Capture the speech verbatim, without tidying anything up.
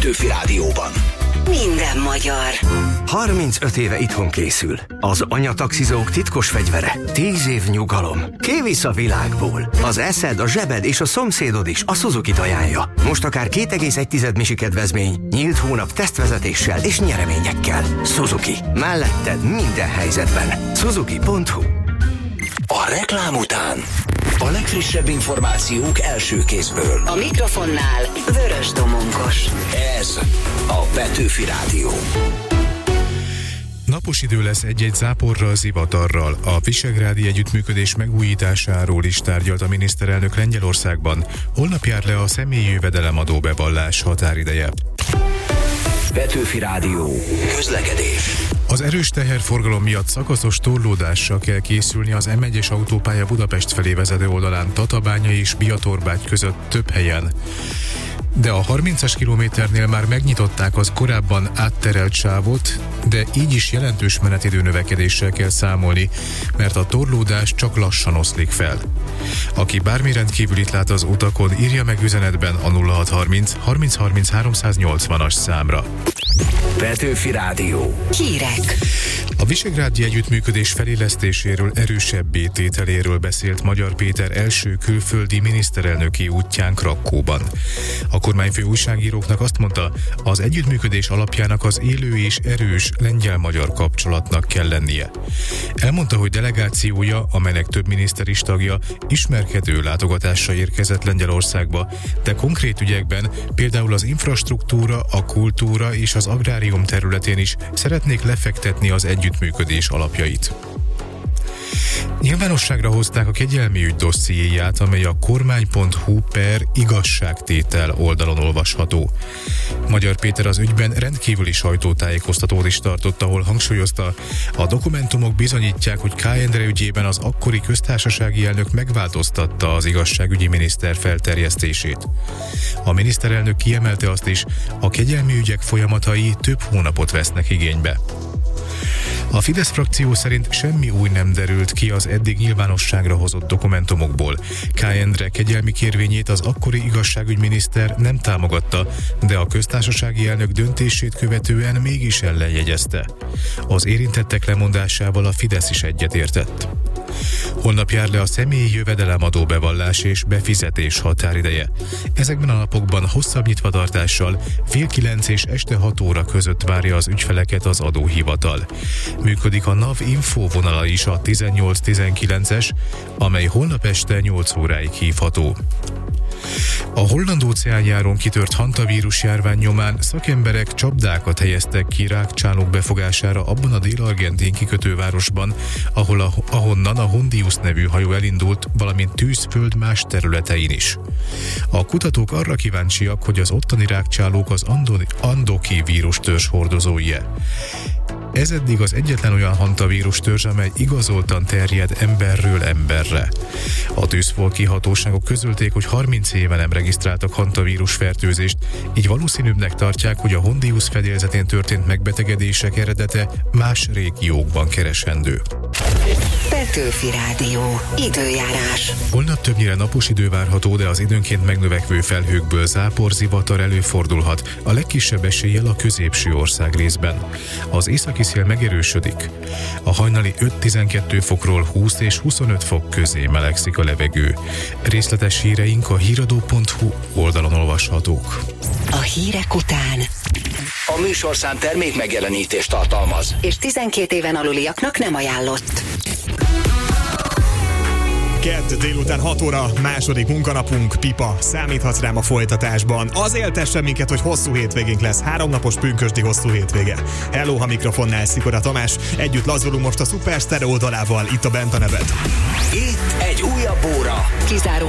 Petőfi Rádióban. Minden magyar. harmincöt éve itthon készül. Az anyataxizók titkos fegyvere. tíz év nyugalom. Kivisz a világból. Az eszed, a zsebed és a szomszédod is a Suzuki-t ajánlja. Most akár két egész egy misi kedvezmény, nyílt hónap tesztvezetéssel és nyereményekkel. Suzuki. Melletted minden helyzetben. Suzuki pont hu. A reklám után a legfrissebb információk első kézből. A mikrofonnál Vörös Domongos. Ez a Petőfi Rádió. Napos idő lesz egy-egy záporral, zivatarral. A visegrádi együttműködés megújításáról is tárgyalt a miniszterelnök Lengyelországban. Holnap jár le a személyi jövedelemadó bevallás határideje. Petőfi Rádió. Közlekedés. Az erős teherforgalom miatt szakaszos torlódással kell készülni az em egyes autópálya Budapest felé vezető oldalán Tatabánya és Biatorbágy között több helyen. De a harmincas kilométernél már megnyitották az korábban átterelt sávot, de így is jelentős menetidő növekedéssel kell számolni, mert a torlódás csak lassan oszlik fel. Aki bármi rendkívülit lát az utakon, írja meg üzenetben a nulla hat harminc harminc harminc háromszáznyolcvanas számra. Petőfi Rádió. Hírek. A visegrádi együttműködés felélesztéséről, erősebbé tételéről beszélt Magyar Péter első külföldi miniszterelnöki útján Krakkóban. A kormányfő újságíróknak azt mondta, az együttműködés alapjának az élő és erős lengyel-magyar kapcsolatnak kell lennie. Elmondta, hogy delegációja, amelynek több miniszter is tagja, ismerkedő látogatásra érkezett Lengyelországba, de konkrét ügyekben, például az infrastruktúra, a kultúra és az agrárium területén is szeretnék lefektetni az együttműködés alapjait. Nyilvánosságra hozták a kegyelmi ügy dossziéját, amely a kormány pont hu per igazságtétel oldalon olvasható. Magyar Péter az ügyben rendkívüli sajtótájékoztatót is tartott, ahol hangsúlyozta, a dokumentumok bizonyítják, hogy K. Endre ügyében az akkori köztársasági elnök megváltoztatta az igazságügyi miniszter felterjesztését. A miniszterelnök kiemelte azt is, a kegyelmi ügyek folyamatai több hónapot vesznek igénybe. A Fidesz frakció szerint semmi új nem derült ki az eddig nyilvánosságra hozott dokumentumokból. K. Endre kegyelmi kérvényét az akkori igazságügyminiszter nem támogatta, de a köztársasági elnök döntését követően mégis ellenjegyezte. Az érintettek lemondásával a Fidesz is egyetértett. Holnap jár le a személyi jövedelemadó bevallás és befizetés határideje. Ezekben a napokban hosszabb nyitvatartással fél kilenc és este hat óra között várja az ügyfeleket az adóhivatal. Működik a NAV Info vonala is, a tizennyolc tizenkilences, amely holnap este nyolc óráig hívható. A Holland-óceánjáron kitört hantavírus járvány nyomán szakemberek csapdákat helyeztek ki rágcsálók befogására abban a dél-argentin kikötővárosban, ahol a, ahonnan a Hondius nevű hajó elindult, valamint tűzföld más területein is. A kutatók arra kíváncsiak, hogy az ottani rágcsálók az Andoki vírustörzs hordozói-e. Ez eddig az egyetlen olyan hantavírus törzs, amely igazoltan terjed emberről emberre. A tűzfolki hatóságok közölték, hogy harminc éve nem regisztráltak hantavírus fertőzést, így valószínűbbnek tartják, hogy a Hondius fedélzetén történt megbetegedések eredete más régiókban keresendő. Petőfi Rádió. Időjárás. Holnap többnyire napos idő várható, de az időnként megnövekvő felhőkből zápor, zivatar előfordulhat, a legkisebb eséllyel a középső ország részben. Az északi szél megerősödik. A hajnali öt-tizenkét fokról húsz és huszonöt fok közé melegszik a levegő. Részletes híreink a híradó pont hu oldalon olvashatók. A hírek után A műsorszám termék megjelenítést tartalmaz, és tizenkét éven aluliaknak nem ajánlott. Kedd délután hat óra, második munkanapunk, Pipa. Számíthatsz rám a folytatásban. Az éltessen minket, hogy hosszú hétvégénk lesz. Háromnapos pünkösdi hosszú hétvége. Hello, ha mikrofonnál Szikora Tamás. Együtt lazulunk most a Superstar oldalával. Itt a Bent a neved. itt egy újabb óra. Kizárólag